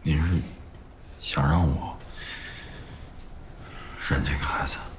你是想让我认这个孩子？